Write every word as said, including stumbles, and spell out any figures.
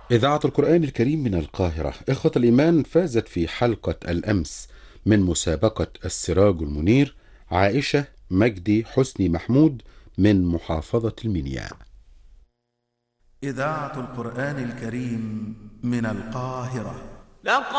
إذاعة القرآن الكريم من القاهرة. إخوة الإيمان، فازت في حلقة الأمس من مسابقة السراج المنير عائشة مجدي حسني محمود من محافظة المنيا. إذاعة القرآن الكريم من القاهرة. لقد